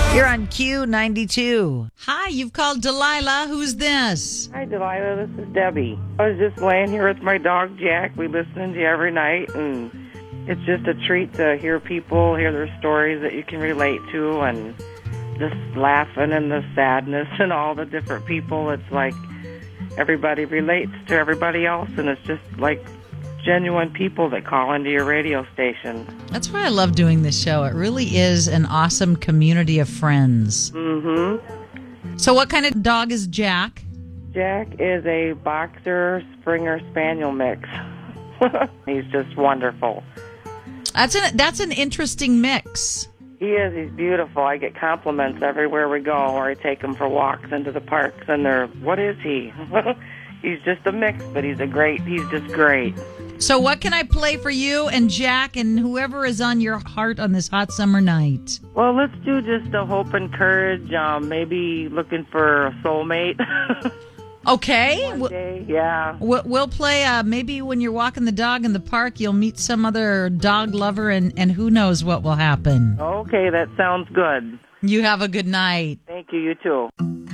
You're on Q92. Hi, you've called Delilah. Who's this? Hi, Delilah. This is Debbie. I was just laying here with my dog, Jack. We listen to you every night, and it's just a treat to hear people, hear their stories that you can relate to, and just laughing and the sadness and all the different people. It's like everybody relates to everybody else, and it's just like genuine people that call into your radio station. That's why I love doing this show. It really is an awesome community of friends. Mm-hmm. So what kind of dog is Jack? Jack is a Boxer Springer Spaniel mix. He's just wonderful. That's an interesting mix. He is. He's beautiful. I get compliments everywhere we go, or I take him for walks into the parks, and they're, what is he? He's just a mix, but he's just great. So what can I play for you and Jack and whoever is on your heart on this hot summer night? Well, let's do just a hope and courage, maybe looking for a soulmate. Okay. One day, yeah. We'll play, maybe when you're walking the dog in the park, you'll meet some other dog lover, and who knows what will happen. Okay, that sounds good. You have a good night. Thank you, you too.